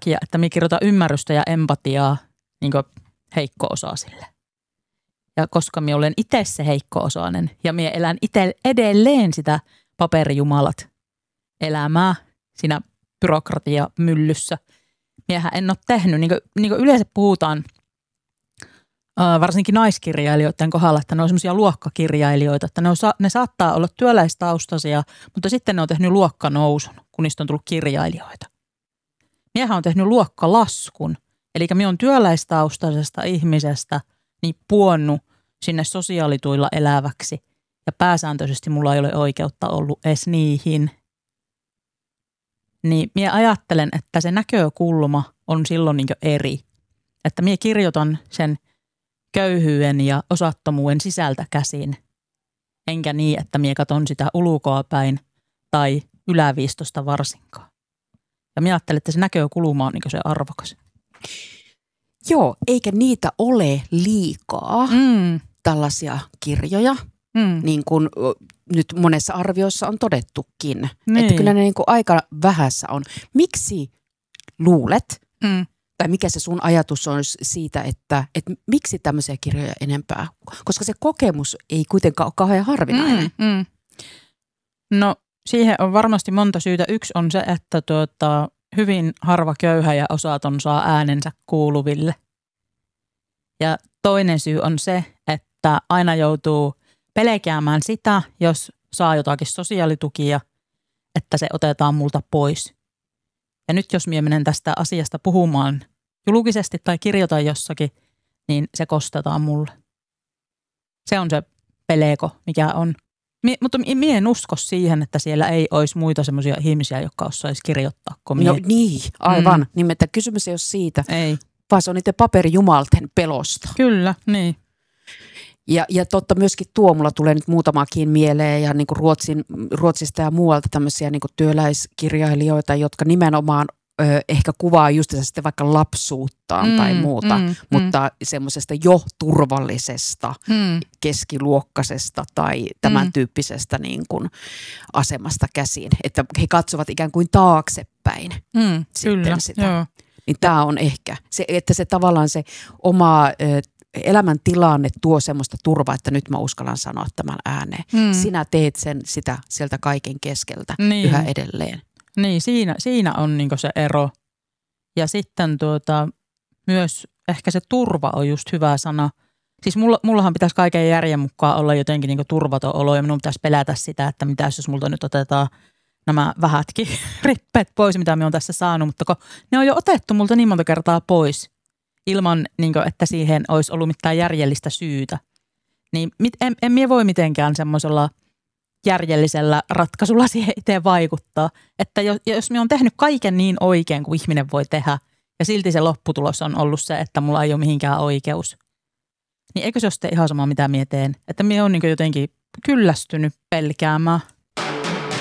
takia, että minä kirjoitan ymmärrystä ja empatiaa niin heikko-osaisille. Ja koska minä olen itse se heikko-osainen ja minä elän itse edelleen sitä paperijumalat elämää siinä byrokratiamyllyssä. Miehän en ole tehnyt, niin kuin yleensä puhutaan varsinkin naiskirjailijoiden kohdalla, että ne on semmoisia luokkakirjailijoita, että ne saattaa olla työläistaustaisia, mutta sitten ne on tehnyt luokkanousun, kun niistä on tullut kirjailijoita. Miehän on tehnyt luokkalaskun, eli minä on työläistaustaisesta ihmisestä niin puonnut sinne sosiaalituilla eläväksi ja pääsääntöisesti mulla ei ole oikeutta ollut edes niihin. Niin minä ajattelen, että se näkökulma on silloin niin eri. Että minä kirjoitan sen köyhyyden ja osattomuuden sisältä käsin, enkä niin, että minä katson sitä ulkoa päin tai yläviistosta varsinkaan. Ja minä ajattelen, että se näkökulma on niin se arvokas. Joo, eikä niitä ole liikaa, tällaisia kirjoja, niin kuin nyt monessa arvioissa on todettukin. Niin. Että kyllä ne niin kuin aika vähässä on. Miksi luulet, tai mikä se sun ajatus on siitä, että miksi tämmöisiä kirjoja enempää? Koska se kokemus ei kuitenkaan ole kauhean harvinainen. No siihen on varmasti monta syytä. Yksi on se, että hyvin harva köyhä ja osaton saa äänensä kuuluville. Ja toinen syy on se, että aina joutuu pelkäämään sitä, jos saa jotakin sosiaalitukia, että se otetaan multa pois. Ja nyt jos minä menen tästä asiasta puhumaan julkisesti tai kirjoitan jossakin, niin se kostetaan mulle. Se on se peleko, mikä on. Mutta minä en usko siihen, että siellä ei olisi muita semmoisia ihmisiä, jotka osaisi kirjoittaa kuin minä. No niin, aivan. Niin, että kysymys ei ole siitä, ei. Vaan se on niiden paperijumalten pelosta. Kyllä, niin. Ja totta myöskin mulla tulee nyt muutamakin mieleen ja niin kuin Ruotsista ja muualta tämmöisiä niin kuin työläiskirjailijoita, jotka nimenomaan ehkä kuvaa just sitten vaikka lapsuuttaan tai muuta, mutta semmoisesta jo turvallisesta, keskiluokkaisesta tai tämän tyyppisestä niin kuin asemasta käsin. Että he katsovat ikään kuin taaksepäin sitten kyllä, sitä. Joo. Niin tämä on ehkä se, että se tavallaan se oma elämäntilanne tuo semmoista turvaa, että nyt mä uskallan sanoa tämän ääneen. Sinä teet sitä sieltä kaiken keskeltä yhä edelleen. Niin, siinä on niinku se ero. Ja sitten myös ehkä se turva on just hyvä sana. Siis mullahan pitäisi kaiken järjen mukaan olla jotenkin niinku turvaton olo ja minun pitäisi pelätä sitä, että mitäs jos multa nyt otetaan nämä vähätkin rippeet pois, mitä minä olen tässä saanut, mutta ne on jo otettu multa niin monta kertaa pois ilman, niinku, että siihen olisi ollut mitään järjellistä syytä. Niin en minä voi mitenkään semmoisella järjellisellä ratkaisulla siihen itse vaikuttaa. Että jos minä olen tehnyt kaiken niin oikein kuin ihminen voi tehdä ja silti se lopputulos on ollut se, että mulla ei ole mihinkään oikeus, niin eikö se ole sitten ihan sama mitä minä teen? Että minä olen niin jotenkin kyllästynyt pelkäämään.